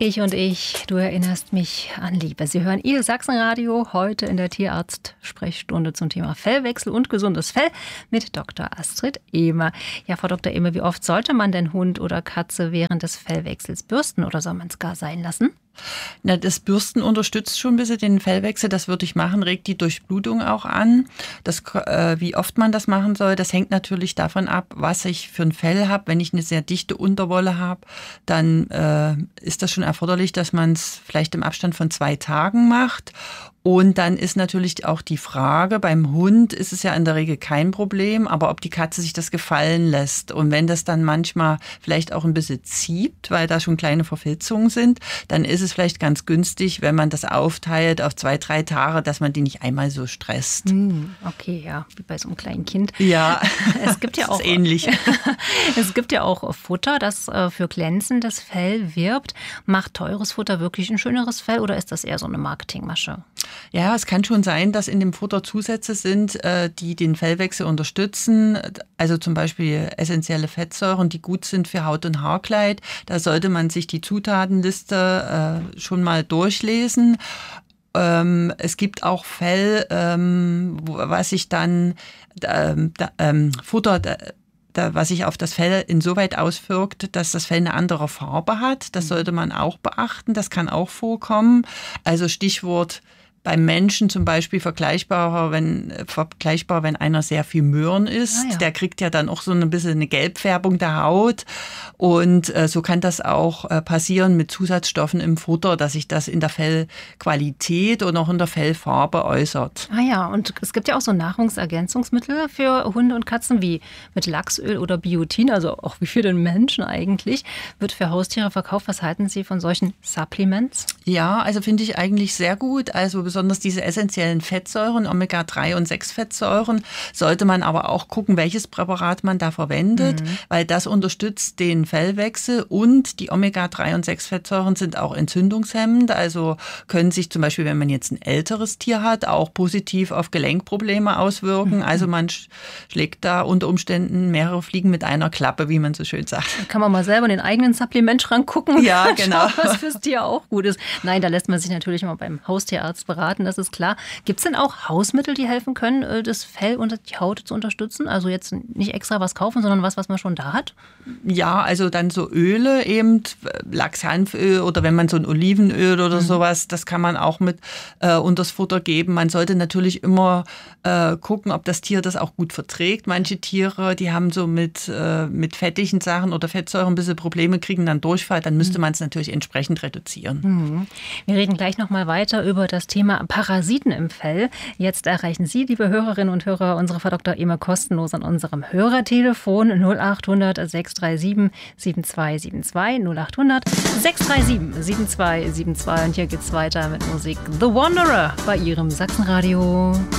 Ich, du erinnerst mich an Liebe. Sie hören Ihr Sachsenradio heute in der Tierarzt-Sprechstunde zum Thema Fellwechsel und gesundes Fell mit Dr. Astrid Ehmer. Ja, Frau Dr. Ehmer, wie oft sollte man denn Hund oder Katze während des Fellwechsels bürsten oder soll man es gar sein lassen? Na, das Bürsten unterstützt schon ein bisschen den Fellwechsel. Das würde ich machen, regt die Durchblutung auch an. Wie oft man das machen soll, das hängt natürlich davon ab, was ich für ein Fell habe. Wenn ich eine sehr dichte Unterwolle habe, dann ist das schon erforderlich, dass man es vielleicht im Abstand von 2 Tagen macht. Und dann ist natürlich auch die Frage, beim Hund ist es ja in der Regel kein Problem, aber ob die Katze sich das gefallen lässt. Und wenn das dann manchmal vielleicht auch ein bisschen zieht, weil da schon kleine Verfilzungen sind, dann ist es vielleicht ganz günstig, wenn man das aufteilt auf 2, 3 Tage, dass man die nicht einmal so stresst. Okay, ja, wie bei so einem kleinen Kind. Ja, es gibt ja auch, ist ähnlich. Es gibt ja auch Futter, das für glänzendes Fell wirbt. Macht teures Futter wirklich ein schöneres Fell oder ist das eher so eine Marketingmasche? Ja, es kann schon sein, dass in dem Futter Zusätze sind, die den Fellwechsel unterstützen. Also zum Beispiel essentielle Fettsäuren, die gut sind für Haut- und Haarkleid. Da sollte man sich die Zutatenliste schon mal durchlesen. Es gibt auch Fell, was sich dann Futter was sich auf das Fell insoweit auswirkt, dass das Fell eine andere Farbe hat. Das sollte man auch beachten. Das kann auch vorkommen. Also Stichwort beim Menschen zum Beispiel vergleichbar, wenn einer sehr viel Möhren isst. Ja. Der kriegt ja dann auch so ein bisschen eine Gelbfärbung der Haut. Und so kann das auch passieren mit Zusatzstoffen im Futter, dass sich das in der Fellqualität und auch in der Fellfarbe äußert. Ah ja, und es gibt ja auch so Nahrungsergänzungsmittel für Hunde und Katzen wie mit Lachsöl oder Biotin, also auch wie für den Menschen eigentlich, wird für Haustiere verkauft. Was halten Sie von solchen Supplements? Ja, also finde ich eigentlich sehr gut. Also besonders diese essentiellen Fettsäuren, Omega-3 und 6 Fettsäuren, sollte man aber auch gucken, welches Präparat man da verwendet, weil das unterstützt den Fellwechsel und die Omega-3 und 6 Fettsäuren sind auch entzündungshemmend, also können sich zum Beispiel, wenn man jetzt ein älteres Tier hat, auch positiv auf Gelenkprobleme auswirken. Also man schlägt da unter Umständen mehrere Fliegen mit einer Klappe, wie man so schön sagt. Da kann man mal selber in den eigenen Supplementschrank gucken. Ja, genau. Schauen, was fürs Tier auch gut ist. Nein, da lässt man sich natürlich immer beim Haustierarzt beraten, das ist klar. Gibt es denn auch Hausmittel, die helfen können, das Fell und die Haut zu unterstützen? Also jetzt nicht extra was kaufen, sondern was man schon da hat? Ja, also dann so Öle eben, Lachs-Hanföl oder wenn man so ein Olivenöl oder sowas, das kann man auch mit unters Futter geben. Man sollte natürlich immer gucken, ob das Tier das auch gut verträgt. Manche Tiere, die haben so mit fettigen Sachen oder Fettsäuren ein bisschen Probleme, kriegen dann Durchfall, dann müsste man es natürlich entsprechend reduzieren. Wir reden gleich noch mal weiter über das Thema Parasiten im Fell. Jetzt erreichen Sie, liebe Hörerinnen und Hörer, unsere Frau Dr. Ehmer kostenlos an unserem Hörertelefon 0800 637 7272 0800 637 7272. Und hier geht's weiter mit Musik The Wanderer bei Ihrem Sachsenradio.